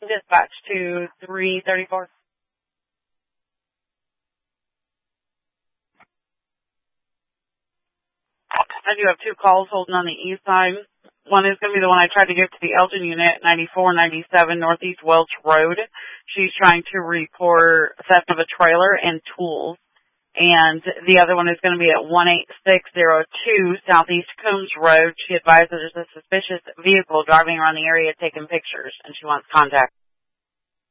Dispatch to 334. I do have two calls holding on the east side. One is going to be the one I tried to give to the Elgin unit, 9497 Northeast Welch Road. She's trying to report theft of a trailer and tools. And the other one is going to be at 18602 Southeast Combs Road. She advised that there's a suspicious vehicle driving around the area taking pictures, and she wants contact.